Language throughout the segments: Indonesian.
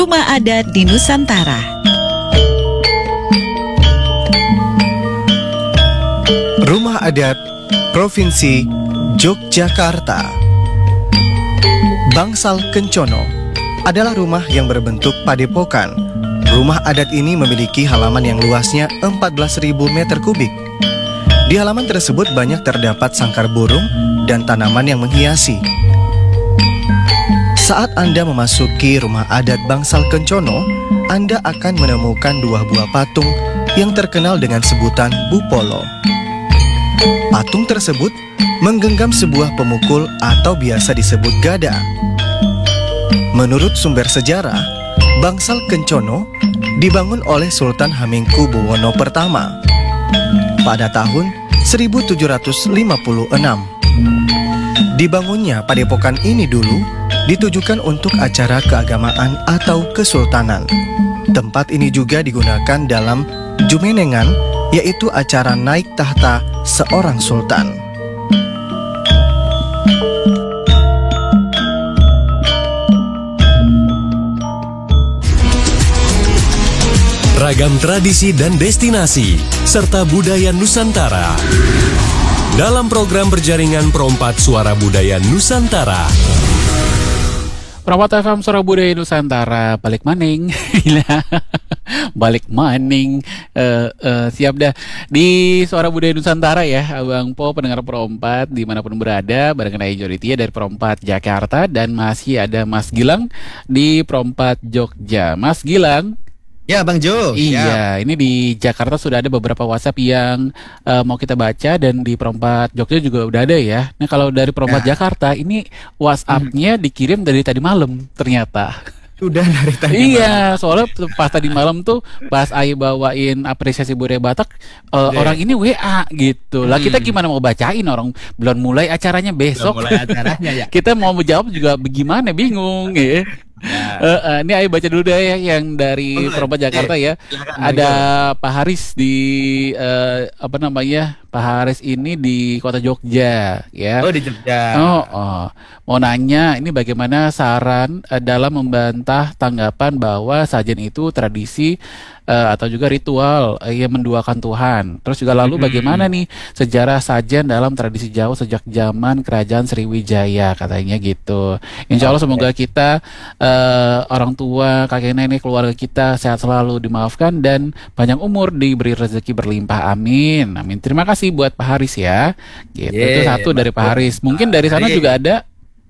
Rumah Adat di Nusantara. Rumah Adat Provinsi Yogyakarta. Bangsal Kencono adalah rumah yang berbentuk padepokan. Rumah adat ini memiliki halaman yang luasnya 14.000 meter kubik. Di halaman tersebut banyak terdapat sangkar burung dan tanaman yang menghiasi. Saat Anda memasuki rumah adat Bangsal Kencono, Anda akan menemukan 2 buah patung yang terkenal dengan sebutan Bupolo. Patung tersebut menggenggam sebuah pemukul atau biasa disebut gada. Menurut sumber sejarah, Bangsal Kencono dibangun oleh Sultan Hamengkubuwono pertama pada tahun 1756. Dibangunnya padepokan ini dulu ditujukan untuk acara keagamaan atau kesultanan. Tempat ini juga digunakan dalam jumenengan, yaitu acara naik tahta seorang sultan. Ragam tradisi dan destinasi, serta budaya Nusantara. Dalam program berjaringan Perompat Suara Budaya Nusantara. Perompat FM Suara Budaya Nusantara, balik maning. Balik maning. Siap dah. Di Suara Budaya Nusantara ya, Abang Po, pendengar Perompat dimanapun berada, bareng Naya Joritia dari Perompat Jakarta. Dan masih ada Mas Gilang di Perompat Jogja. Mas Gilang. Ya Bang Jo. Iya, ini di Jakarta sudah ada beberapa WhatsApp yang mau kita baca, dan di Perompat Jogja juga udah ada ya. Nah, kalau dari Perompat Jakarta ini WhatsApp-nya dikirim dari tadi malam ternyata. Sudah dari tadi Iya, soalnya pas tadi malam tuh pas Ayu bawain apresiasi budaya Batak, orang ini WA gitu. Lah kita gimana mau bacain, orang belum mulai acaranya besok. Belum mulai acaranya ya. Kita mau menjawab juga bagaimana, bingung ya. Ini Ayo baca dulu deh ya yang dari Perompat Jakarta ya. Ada Pak Haris di Pak Haris ini di kota Jogja ya. Oh, di Jogja. Mau nanya ini bagaimana saran dalam membantah tanggapan bahwa sajen itu tradisi atau juga ritual yang menduakan Tuhan. Terus juga lalu bagaimana nih sejarah sajen dalam tradisi Jawa sejak zaman Kerajaan Sriwijaya, katanya gitu. Insya Allah semoga kita orang tua, kakek nenek, keluarga kita sehat selalu, dimaafkan dan panjang umur, diberi rezeki berlimpah. Amin. Amin. Terima kasih buat Pak Haris ya. Gitu. Itu satu dari Pak Haris. Mungkin dari sana juga ada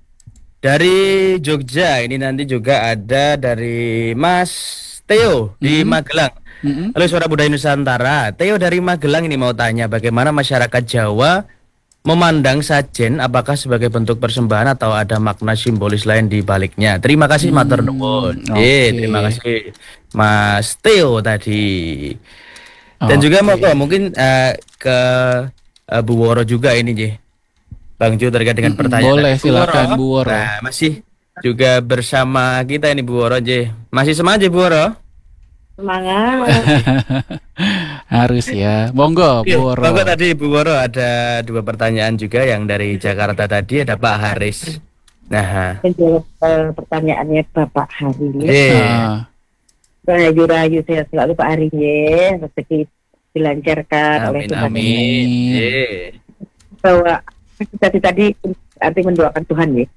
dari Jogja. Ini nanti juga ada dari Mas Theo di Magelang. Halo Suara Budaya Nusantara. Theo dari Magelang ini mau tanya bagaimana masyarakat Jawa memandang sajen, apakah sebagai bentuk persembahan atau ada makna simbolis lain di baliknya. Terima kasih matur nuwun. Terima kasih Mas Theo tadi. Dan juga mungkin ke Bu Woro juga ini J. Bang Jo terkait dengan pertanyaan. Boleh, silakan Bu Woro. Nah, masih juga bersama kita ini Bu Woro J. Masih semangat Bu Woro? Semangat. Harus ya. Monggo Bu Woro. Monggo tadi Bu Woro ada 2 pertanyaan juga yang dari Jakarta tadi, ada Pak Haris. Nah, menjawab pertanyaannya Bapak Hari. Rayu-rayu sehat selalu Pak Hari ya, rezeki dilancarkan oleh Tuhan. Amin. Bahwa tadi arti mendoakan Tuhan ya.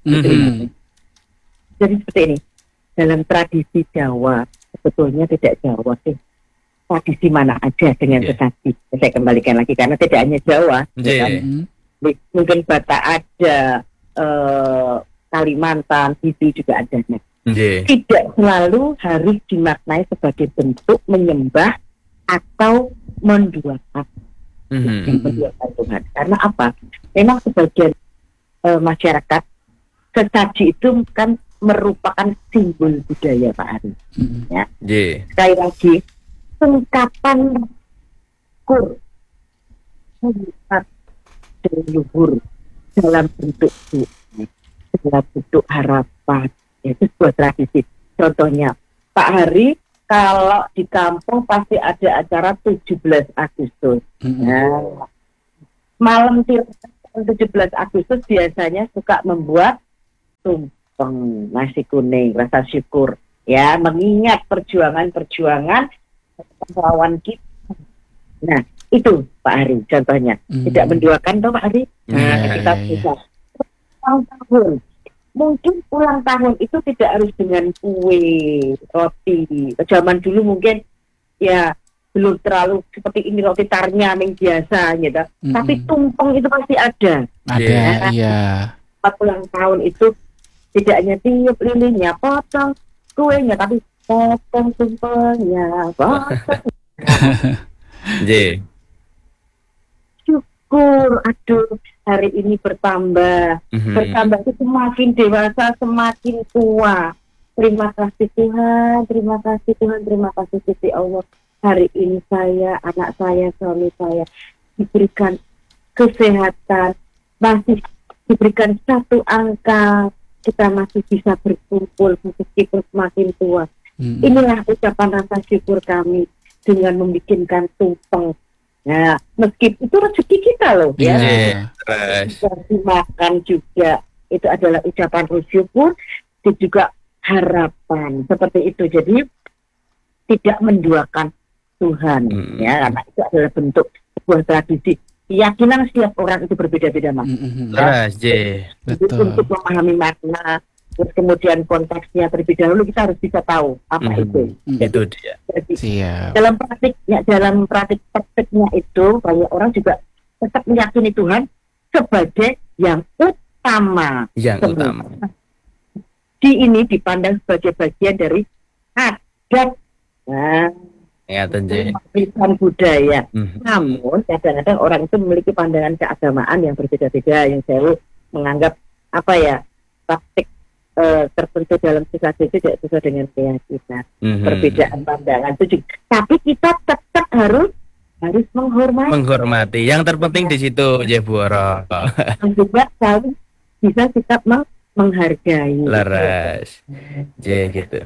Jadi seperti ini, dalam tradisi Jawa, sebetulnya tidak Jawa sih, tradisi mana aja dengan tetapi saya kembalikan lagi karena tidak hanya Jawa, mungkin Batak ada, Kalimantan itu juga ada. Tidak selalu harus dimaknai sebagai bentuk menyembah atau menduakan Tuhan. Karena apa? Memang sebagian masyarakat sesaji itu kan merupakan simbol budaya Pak Ari. Ya. Sekali lagi, sengkapan kur dari luhur dalam bentuk dalam bentuk harapan, itu sebuah tradisi. Contohnya Pak Hari kalau di kampung pasti ada acara 17 Agustus. Nah, malam 17 Agustus biasanya suka membuat tumpeng nasi kuning rasa syukur ya, mengingat perjuangan lawan kita. Nah, itu Pak Hari contohnya. Tidak menduakan toh Pak Hari. Nah, kita bisa ulang tahun. Mungkin ulang tahun itu tidak harus dengan kue, roti. Zaman dulu mungkin ya belum terlalu seperti ini roti tarnyaming biasa gitu. Tapi tumpeng itu pasti ada. Ada, iya. Ulang tahun itu tidak hanya tiup lilinnya, potong kuenya, tapi potong tumpengnya, potong. Syukur, aduh, hari ini bertambah itu semakin dewasa, semakin tua. Terima kasih Tuhan, terima kasih Tuhan, terima kasih Gusti Allah. Hari ini saya, anak saya, suami saya diberikan kesehatan, masih diberikan satu angka, kita masih bisa berkumpul meskipun semakin tua. Inilah ucapan rasa syukur kami dengan membikinkan tumpeng. Nah, meskipun itu rezeki kita loh, ya. Dimakan juga, itu adalah ucapan syukur dan juga harapan seperti itu. Jadi tidak menduakan Tuhan, ya, karena itu adalah bentuk sebuah tradisi. Keyakinan setiap orang itu berbeda-beda, Mas. Untuk memahami makna, terus kemudian konteksnya terlebih dahulu kita harus bisa tahu apa itu. Itu dia. Jadi, dalam praktiknya itu banyak orang juga tetap meyakini Tuhan sebagai yang utama. Ini dipandang sebagai bagian dari adat. Warisan budaya. Namun kadang-kadang orang itu memiliki pandangan keagamaan yang berbeda-beda, yang selalu menganggap praktik tertentu dalam sesaji itu tidak sesuai dengan keyakinan. Perbedaan pandangan itu juga. Tapi kita tetap harus menghormati. Yang terpenting di situ, Bu Oro. Dan juga selalu bisa sikap menghargai. Laras. Gitu.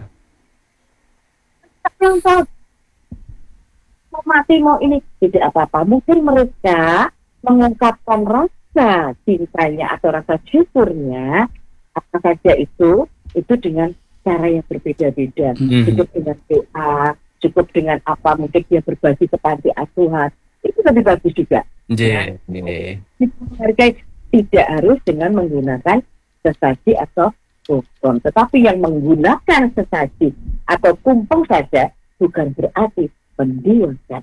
Mau ini tidak apa-apa. Mungkin mereka mengungkapkan rasa cintanya atau rasa syukurnya apa saja itu dengan cara yang berbeda-beda. Cukup dengan doa, cukup dengan apa, mungkin dia berbagi ke panti asuhan. Itu lebih bagus juga. Menghargai tidak harus dengan menggunakan sesaji atau kumpul. Tetapi yang menggunakan sesaji atau kumpul saja bukan berarti menduakan.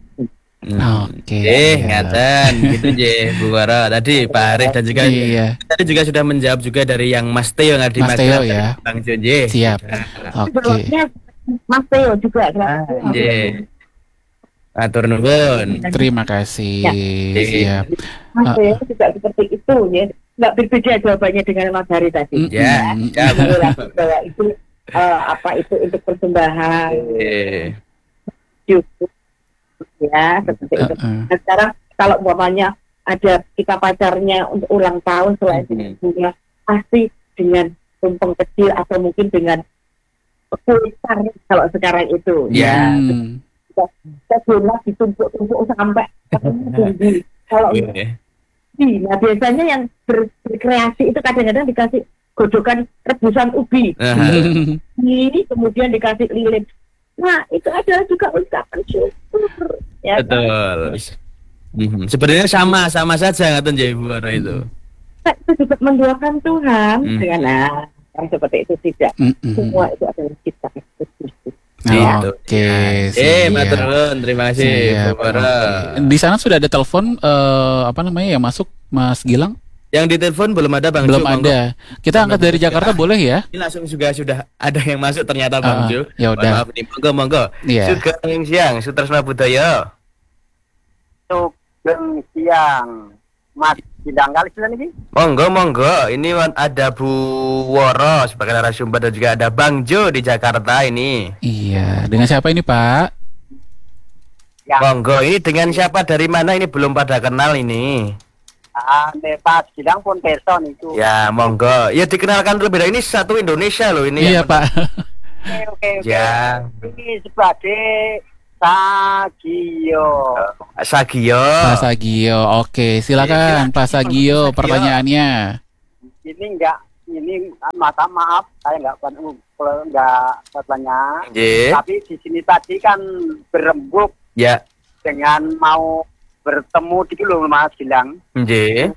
Ngaten gitu Bu Wara. Tadi Pak Arif dan juga tadi juga sudah menjawab juga dari yang Mas Teo yang di Mas Teo ya. Bang Jon. Siap. Mas Teo juga. Atur nuwun. Terima kasih. Siap. Mas Teo juga seperti itu ya. Enggak berbeda jawabannya dengan Mas Hari tadi. Bahwa itu itu untuk persembahan. Cukup ya seperti itu. Nah, sekarang kalau umpamanya ada kita pacarnya untuk ulang tahun selain bunga, pasti dengan tumpeng kecil atau mungkin dengan besar kalau sekarang itu. Kita donat ditumpuk-tumpuk sampai tinggi. Kalau nah biasanya yang berkreasi itu kadang-kadang dikasih godokan rebusan ubi. Ini kemudian dikasih lilin. Nah, itu adalah juga ucapan syukur. Ya, betul. Sebenarnya sama saja ngaten ya Bu Wara itu. Itu juga mendoakan Tuhan dengan yang seperti itu tidak. Semua itu adalah kita eksekusi. Matur nuwun, terima kasih Bu Wara. Di sana sudah ada telepon yang masuk Mas Gilang? Yang ditelepon belum ada Bang Belum Jo, ada. Kita angkat dari Jakarta boleh ya? Ini langsung juga sudah ada yang masuk ternyata Bang Jo. Ya udah. Monggo. Sugeng siang, Sutresna Budaya. Sugeng siang. Mas Bidang kali sudah ini. Monggo. Ini ada Bu Woro sebagai narasumber dan juga ada Bang Jo di Jakarta ini. Iya. Dengan siapa ini Pak? Ya. Monggo. Ini dengan siapa dari mana ini belum pada kenal ini. Pak Bidang pun person itu. Ya monggo. Ya dikenalkan terlebih dahulu, ini satu Indonesia loh ini. Iya Pak. Oke. Ya. Ini sebagai Sagio. Pak Sagio. Oke, silakan Pak Sagio pertanyaannya. Ini maaf saya enggak kalau enggak katanya. Nggih. Tapi di sini tadi kan berembuk Ya. dengan mau bertemu gitu loh Mas Gilang. Nggih.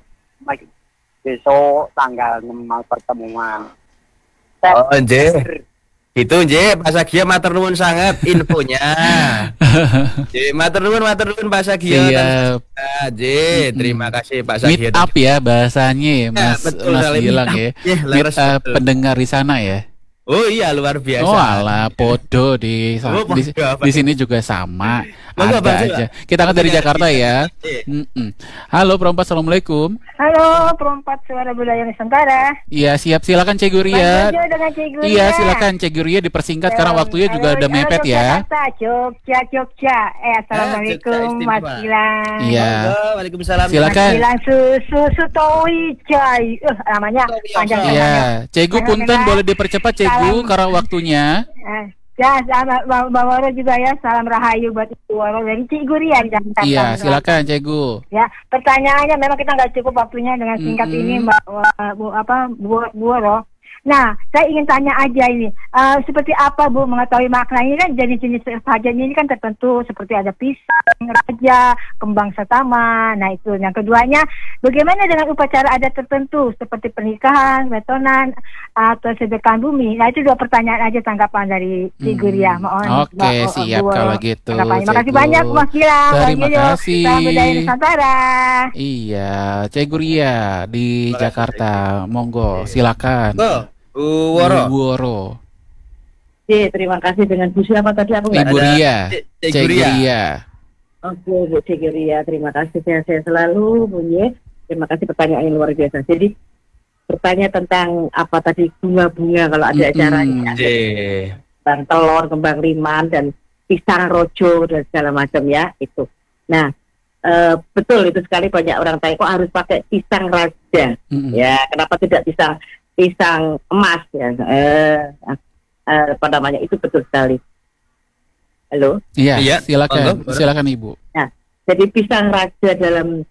Besok tanggal 6 mau pertemuan. Oh, nggih. Gitu nggih, Pak Sagio matur nuwun sangat infonya. Nggih, matur nuwun Pak Sagio. Siap. Nggih, terima kasih Pak Sagio. Meet up ya bahasanya Mas betul Mas sekali, Gilang meet ya. up. Ya, Meet leres, up betul. pendengar di sana ya. Oh iya, luar biasa. Oh alah, podo Oh, podo, apa di sini juga sama. Monggo, Ada Bang, aja. coba. Kita kan dari Pendengar Jakarta kita. ya. Iya. Halo Perompak, assalamualaikum. Halo, perempat suara budaya Nusantara. Iya siap, silakan Cik Guria. Bang Jojo dengan Cik Guria. Iya silakan Cik Guria dipersingkat karena waktunya juga udah mepet ya. Jogja. Assalamualaikum Jogja Mas istimewa. Gilang. Iya. Monggo, Waalaikumsalam. Silakan. Mas Gilang susu Towijay. Namanya panjang Iya, namanya. Cegu punten boleh dipercepat Cegu Salam. karena waktunya. Ya, sama Bang Waro juga ya. Salam rahayu buat Ibu Waro dari Cik Guria di Jakarta. Iya, silakan Cegu. Ya, pertanyaannya memang kita nggak cukup waktunya dengan singkat ini Mbak Bu Waro. Nah, saya ingin tanya aja ini, seperti apa Bu mengetahui makna ini kan jenis-jenis sajian ini kan tertentu seperti ada pisang, raja, kembang setama. Nah itu yang keduanya, bagaimana dengan upacara adat tertentu seperti pernikahan, betonan, atau sedekah bumi. Nah itu dua pertanyaan aja tanggapan dari Cik Guria. Mohon Oke, siap Bu kalau gitu. tanggapannya. Makasih Cegu. banyak Mas Gilang. Terima kasih. Salam budaya Nusantara. Iya, Cegu Ria di Jakarta. Monggo, silakan. Bu Woro. Bu Woro. Oke, terima kasih dengan Bu siapa tadi aku nggak Ibu ada. Ria. Cik Cegu Guria. Ria. Oke, Bu Cik Ria, terima kasih saya selalu Bunyi. Terima kasih pertanyaan yang luar biasa. Jadi bertanya tentang apa tadi bunga-bunga kalau ada acaranya. Nggih. Kembang telur, kembang liman, dan pisang rojo dan segala macam ya itu. Nah, betul itu sekali banyak orang tanya kok harus pakai pisang raja. Ya, kenapa tidak pisang emas ya? Apa namanya itu betul sekali. Halo. Iya, Iya, silakan. monggo. Silakan Ibu. Nah, jadi pisang raja dalam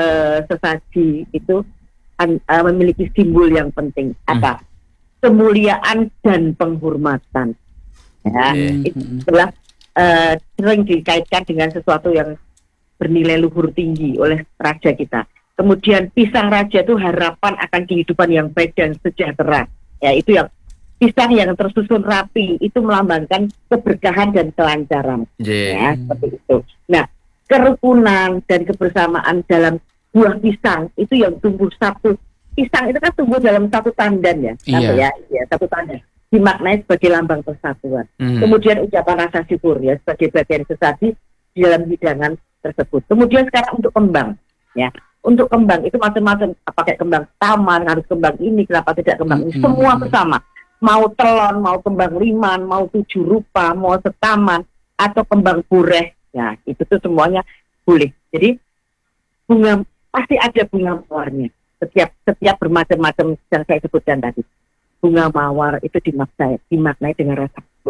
sesaji itu memiliki simbol yang penting. Apa? Kemuliaan dan penghormatan. Ya, itu adalah sering dikaitkan dengan sesuatu yang bernilai luhur tinggi oleh raja kita. Kemudian pisang raja itu harapan akan kehidupan yang baik dan sejahtera. Ya, itu yang pisang yang tersusun rapi itu melambangkan keberkahan dan kelancaran. Ya, seperti itu. Nah, kerukunan dan kebersamaan dalam buah pisang itu yang tumbuh satu. Pisang itu kan tumbuh dalam satu tandan ya. Iya. Satu tandan. Dimaknai sebagai lambang persatuan. Kemudian ucapan rasa syukur ya sebagai bagian sesaji di dalam hidangan tersebut. Kemudian sekarang untuk kembang ya. Untuk kembang itu macam-macam, pakai kembang taman, harus kembang ini, kenapa tidak kembang ini, semua bersama. Mau telon, mau kembang liman, mau 7 rupa, mau setaman, atau kembang bureh, ya itu tuh semuanya boleh. Jadi bunga pasti ada bunga mawarnya. Setiap bermacam-macam yang saya sebutkan tadi. Bunga mawar itu dimaknai dengan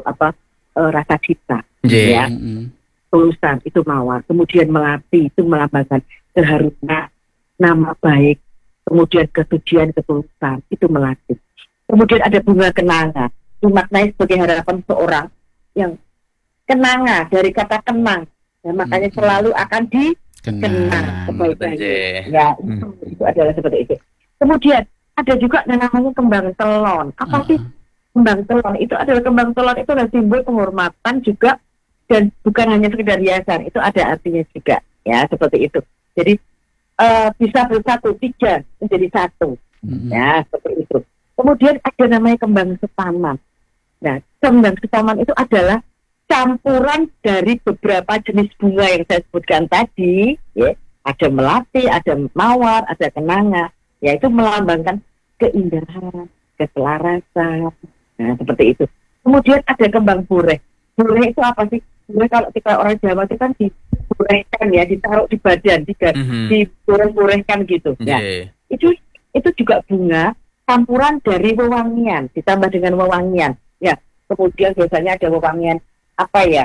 rasa cinta, ya. Tulusan itu mawar. Kemudian melati itu melambangkan keharusan, nama baik, kemudian kesucian, ketulusan, itu melati. Kemudian ada bunga kenanga, dimaknai sebagai harapan seorang yang kenanga, dari kata kenang, ya, makanya selalu akan dikenang kebaikan. Ya, itu adalah seperti itu. Kemudian ada juga yang namanya kembang telon. Apa sih kembang telon? Itu adalah kembang telon itu adalah simbol penghormatan juga, dan bukan hanya sekedar hiasan, itu ada artinya juga, ya seperti itu. Jadi bisa bersatu, 3 menjadi 1. Ya, seperti itu. Kemudian ada namanya kembang setaman. Nah, kembang setaman itu adalah campuran dari beberapa jenis bunga yang saya sebutkan tadi. Ya. Ada melati, ada mawar, ada kenanga. Ya, itu melambangkan keindahan, keselarasan. Nah, seperti itu. Kemudian ada kembang bureh. Bureh itu apa sih? Bureh kalau kita orang Jawa itu kan diburehkan ya, ditaruh di badan, dibureh-burehkan gitu. Ya. Itu juga bunga campuran dari wewangian, ditambah dengan wewangian. Ya, kemudian biasanya ada wewangian apa ya?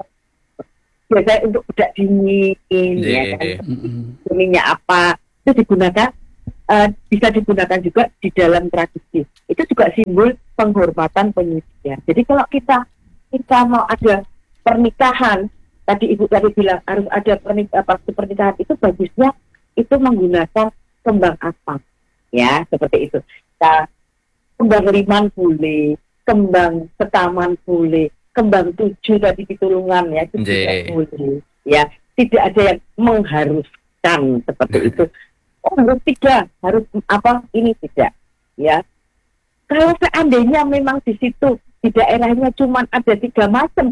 Biasanya untuk bedak dingin, ya kan? Minyak apa? Itu digunakan bisa digunakan juga di dalam tradisi. Itu juga simbol penghormatan penyucian. Jadi kalau kita mau ada pernikahan, tadi Ibu tadi bilang harus ada pernikahan itu bagusnya itu menggunakan kembang apak, ya seperti itu. Nah, kembang liman boleh, kembang setaman boleh, kembang 7 tadi pitulungan ya itu juga boleh. Ya, tidak ada yang mengharuskan seperti itu. Oh, harus 3, harus apa? Ini tidak, ya. Kalau seandainya memang di situ di daerahnya cuma ada 3 macam,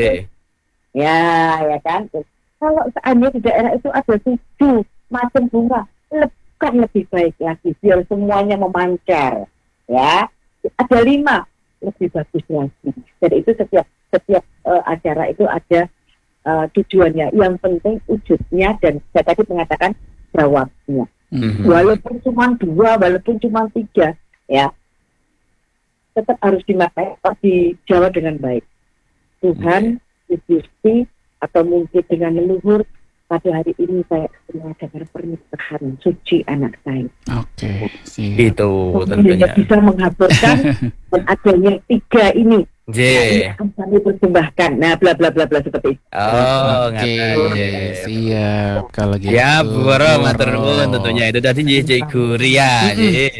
ya kan. Kalau seandainya di daerah itu ada 7 macam bunga, kan lebih baik lagi biar semuanya memancar, ya. Ada 5, lebih bagus lagi. Jadi itu setiap acara itu ada tujuannya. Yang penting wujudnya dan saya tadi mengatakan jawabnya. Walaupun cuma 2, walaupun cuma 3, ya tetap harus dimaknai atau dijawab dengan baik. Tuhan, Gusti, atau mungkin dengan leluhur, pada hari ini saya mengadakan pernikahan suci anak saya. Oke, itu tentunya bisa menghaburkan dan adanya 3 ini. Yang kami persembahkan. Nah, bla bla bla bla seperti itu. Oke, siap kalau gitu. Ya, Bu Woro matur nuwun tentunya itu tadi Cikgu Ria.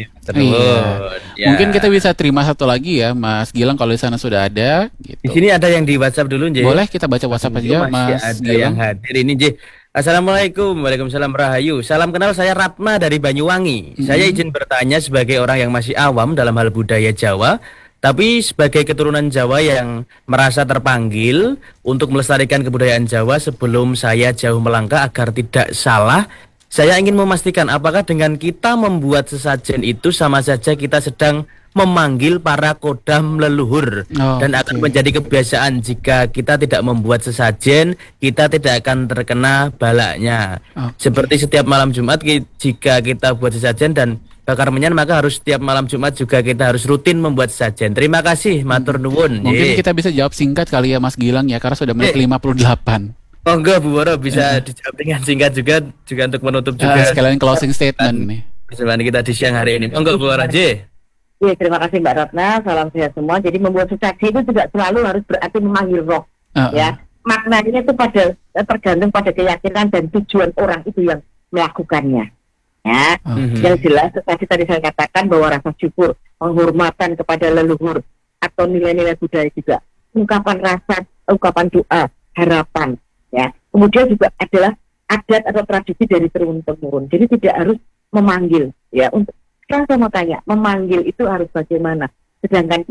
Mungkin kita bisa terima satu lagi ya, Mas Gilang kalau di sana sudah ada. Gitu. Di sini ada yang di WhatsApp dulu, J. Boleh kita baca WhatsApp aja, Mas ada Gilang. yang hadir ini, J. Assalamualaikum, waalaikumsalam rahayu. Salam kenal, saya Ratna dari Banyuwangi. Saya izin bertanya sebagai orang yang masih awam dalam hal budaya Jawa, tapi sebagai keturunan Jawa yang merasa terpanggil untuk melestarikan kebudayaan Jawa sebelum saya jauh melangkah agar tidak salah, saya ingin memastikan apakah dengan kita membuat sesajen itu sama saja kita sedang memanggil para kodam leluhur dan akan menjadi kebiasaan jika kita tidak membuat sesajen, kita tidak akan terkena balaknya. Seperti setiap malam Jumat jika kita buat sesajen dan bakar menyan, maka harus setiap malam Jumat juga kita harus rutin membuat sesajen. Terima kasih, matur nuwun. Mungkin kita bisa jawab singkat kali ya Mas Gilang ya, karena sudah menit 58. Oh enggak, Bu Woro bisa dijawab dengan singkat juga untuk menutup juga. Sekalian closing statement nih. Perjumpaan kita di siang hari ini. Oh enggak, Bu Woro aja. Ya, terima kasih Mbak Ratna, salam sehat semua. Jadi membuat sesaji itu tidak selalu harus berarti memanggil roh, ya. Maknanya itu tergantung pada keyakinan dan tujuan orang itu yang melakukannya. Ya, yang jelas seperti tadi saya katakan bahwa rasa syukur, penghormatan kepada leluhur atau nilai-nilai budaya juga, ungkapan rasa, ungkapan doa, harapan, ya. Kemudian juga adalah adat atau tradisi dari turun-temurun. Jadi tidak harus memanggil, ya. Untuk sekarang saya mau tanya, memanggil itu harus bagaimana? Sedangkan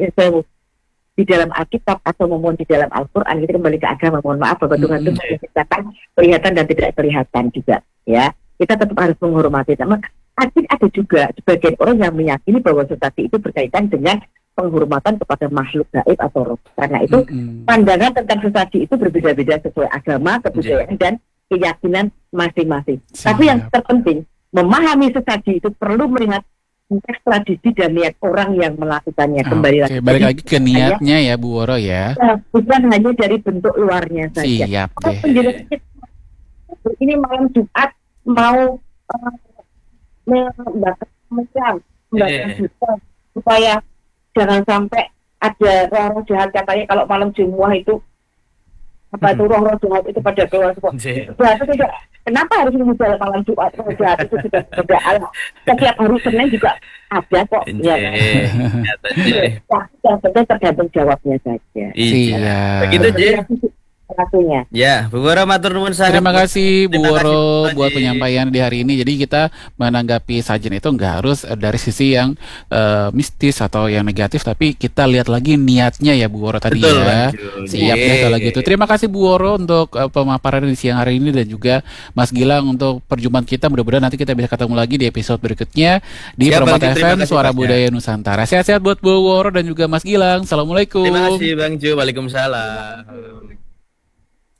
di dalam Alkitab atau mohon di dalam Al-Quran, kita kembali ke agama, mohon maaf bahwa Tuhan itu menciptakan kelihatan dan tidak kelihatan juga, ya. Kita tetap harus menghormati. Namun ada juga sebagian orang yang meyakini bahwa sesaji itu berkaitan dengan penghormatan kepada makhluk gaib atau roh. Karena itu pandangan tentang sesaji itu berbeda-beda sesuai agama, kebudayaan dan keyakinan masing-masing. Tapi yang terpenting, memahami sesaji itu perlu melihat konteks tradisi dan niat orang yang melakukannya. Kembali lagi. Balik lagi ke niatnya ya Bu Woro ya. Bukan hanya dari bentuk luarnya saja. Siap deh. Ini malam Jumat mau membakar hutan supaya jangan sampai ada roh-roh jahat. Katanya kalau malam Jumat itu apa itu roh-roh jahat itu pada keluar semua. Berarti tidak. Kenapa harus menghujat malam Jumat? Roh jahat itu sudah ada. Setiap hari Senin juga ada kok. Ya, yang tergantung jawabnya saja. Iya. Begitu J. Satunya. Ya, Bu Woro matur nuwun sangat. Terima kasih Bu Woro buat penyampaian di hari ini. Jadi kita menanggapi sajen itu nggak harus dari sisi yang mistis atau yang negatif, tapi kita lihat lagi niatnya ya Bu Woro tadi. Betul, ya. Siap ya kalau gitu. Terima kasih Bu Woro untuk pemaparan di siang hari ini dan juga Mas Gilang untuk perjumpaan kita. Mudah-mudahan nanti kita bisa ketemu lagi di episode berikutnya di Permata FM Suara Budaya Nusantara. Sehat-sehat buat Bu Woro dan juga Mas Gilang. Assalamualaikum. Terima kasih Bang Jo. Waalaikumsalam.